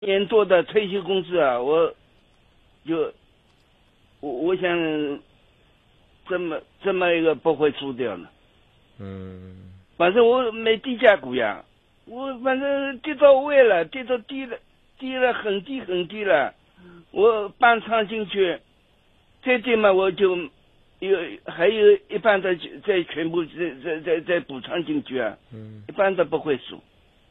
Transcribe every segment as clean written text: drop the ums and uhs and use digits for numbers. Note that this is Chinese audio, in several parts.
年多的退休工资啊，我想这么一个不会输掉呢。反正我没低价股呀，我反正跌到位了，跌到低了很低了，我半仓进去，再跌嘛我就还有一半的再全部再补仓进去啊。一般的不会输。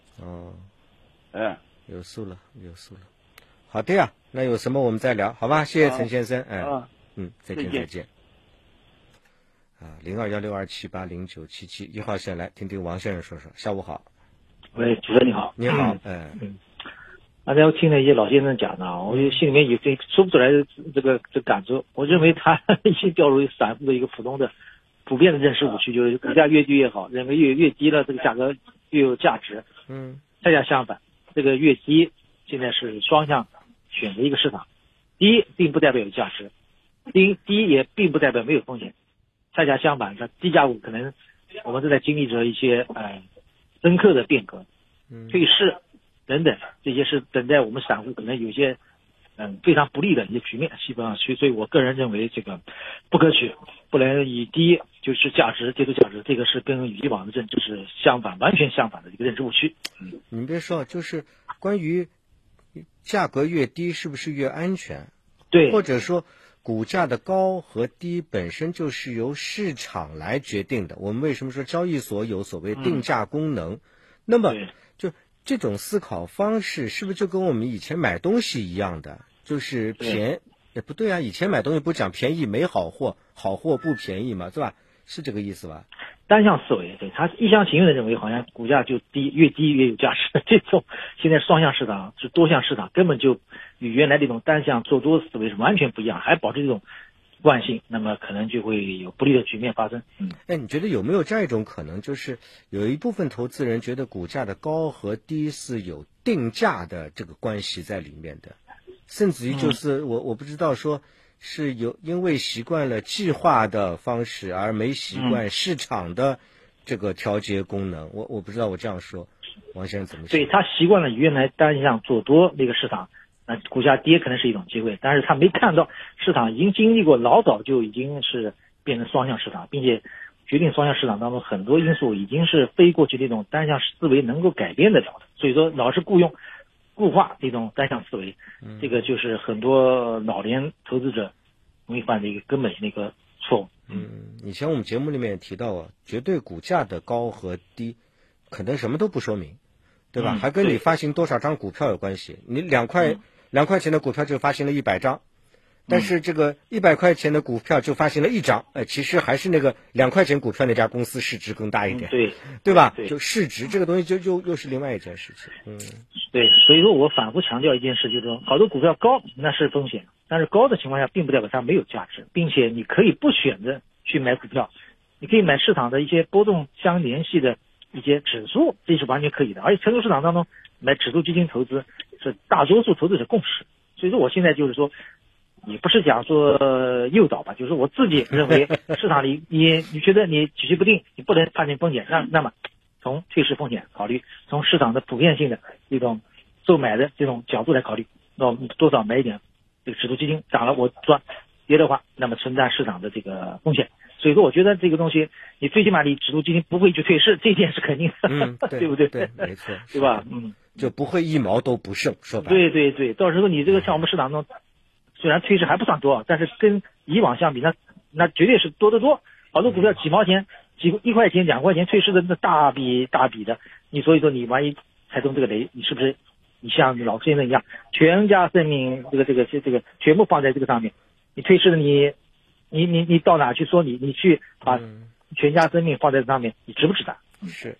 有数了。好的呀，那有什么我们再聊，好吧？谢谢陈先生。再见。021627809771号线来听听王先生说说。下午好。 喂，主持人你好。 你好。 刚才我听了一些老先生讲呢，我就心里面有这说不出来的这个感受。我认为他已经掉入散户的一个普遍的认识误区，就是股价越低越好，认为越低了这个价格越有价值。恰恰相反，这个越低现在是双向选择一个市场，低并不代表有价值，低也并不代表没有风险。恰恰相反，低价股可能我们正在经历着一些深刻的变革、退市等等，这些是等待我们散户可能有些非常不利的一些局面，基本上所以我个人认为这个不可取，不能以低就是价值接触价值，这个是跟以往的认知是完全相反的一个认知误区。 你别说，就是关于价格越低是不是越安全？ 对， 或者说股价的高和低本身就是由市场来决定的。我们为什么说交易所有所谓定价功能？那么就这种思考方式是不是就跟我们以前买东西一样的？就是也不对啊，以前买东西不讲便宜没好货，好货不便宜嘛，对吧？是这个意思吧？ 单向思维，对，他一厢情愿的认为好像股价就越低越有价值，这种现在双向市场是多向市场，根本就与原来这种单向做多思维是完全不一样，还保持这种惯性，那么可能就会有不利的局面发生。 你觉得有没有这样一种可能，就是有一部分投资人觉得股价的高和低是有定价的这个关系在里面的，甚至于就是我不知道说是因为习惯了计划的方式而没习惯市场的这个调节功能。我不知道我这样说王先生怎么想？ 对，他习惯了原来单向做多那个市场，股价跌可能是一种机会，但是他没看到市场已经经历过老早就已经是变成双向市场，并且决定双向市场当中很多因素已经是非过去那种单向思维能够改变得了的。所以说老是固化这种单向思维，这个就是很多老年投资者容易犯的一个根本性的一个错误。 以前我们节目里面也提到啊，绝对股价的高和低可能什么都不说明，对吧？还跟你发行多少张股票有关系。你2块钱的股票就发行了100张，但是这个100块钱的股票就发行了1张，其实还是那个2块钱股票那家公司市值更大一点，对吧？就市值这个东西就又是另外一件事情。 对，所以说我反复强调一件事，就是说好多股票高那是风险，但是高的情况下并不代表它没有价值，并且你可以不选择去买股票，你可以买市场的一些波动相联系的一些指数，这是完全可以的。而且成熟市场当中买指数基金投资是大多数投资者共识。所以说我现在就是说也不是讲说诱导吧，就是我自己认为市场里你觉得你举棋不定，你不能判定风险，那么从退市风险考虑，从市场的普遍性的这种购买的这种角度来考虑，那我们多少买一点这个指数基金，涨了我赚，跌的话那么承担市场的这个风险。所以说我觉得这个东西你最起码你指数基金不会去退市，这件是肯定的。对不对？ 对，没错， 对吧？ 就不会一毛都不剩，说白了。 对，到时候你这个像我们市场中虽然退市还不算多，但是跟以往相比那绝对是多得多。好多股票几毛钱1块钱2块钱退市的那大笔的，所以说你万一踩中这个雷，你是不是你像老先生一样全家生命这个全部放在这个上面，你退市的你到哪去说你去把全家生命放在这上面，你值不值得？ 是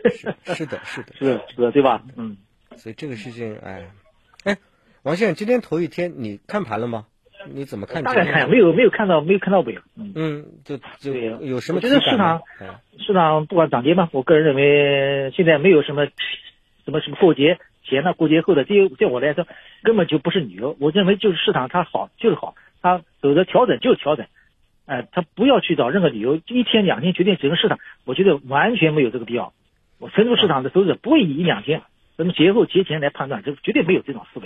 的，对吧？ 所以这个事情，王先生，今天头一天你看盘了吗？你怎么看？ 大概看，没有看到尾。 就有什么？ 我觉得市场不管涨跌嘛，我个人认为现在没有什么过节前的过节后的，对我来说根本就不是理由。我认为就是市场它好就是好，它走着调整就是调整，它不要去找任何理由，1天2天决定整个市场，我觉得完全没有这个必要。我成熟市场的投资者不会以1-2天那么节后节前来判断，这绝对没有这种思维。